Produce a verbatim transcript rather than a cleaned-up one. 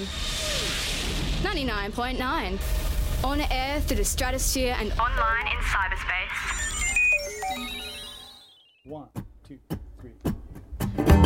ninety-nine point nine. On air through the stratosphere and online in cyberspace. One, two, three.